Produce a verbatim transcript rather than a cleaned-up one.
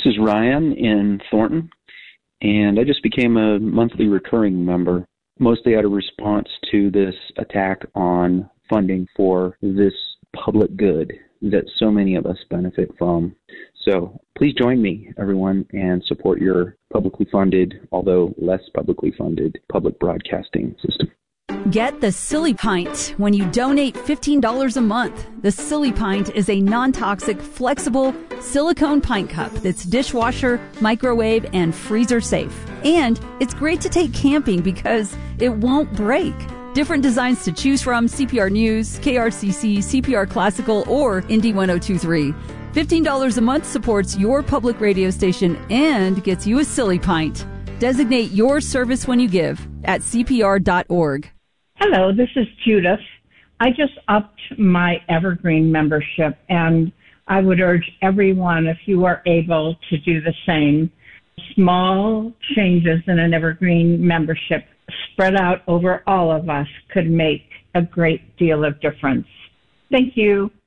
is Ryan in Thornton, and I just became a monthly recurring member, mostly out of response to this attack on funding for this public good that so many of us benefit from. So please join me, everyone, and support your publicly funded, although less publicly funded, public broadcasting system. Get the Silly Pint when you donate fifteen dollars a month. The Silly Pint is a non-toxic, flexible silicone pint cup that's dishwasher, microwave, and freezer safe. And it's great to take camping because it won't break. Different designs to choose from: C P R News, K R C C, C P R Classical, or Indy ten twenty-three. fifteen dollars a month supports your public radio station and gets you a Silly Pint. Designate your service when you give at C P R dot org. Hello, this is Judith. I just upped my Evergreen membership, and I would urge everyone, if you are able, to do the same. Small changes in an Evergreen membership spread out over all of us could make a great deal of difference. Thank you.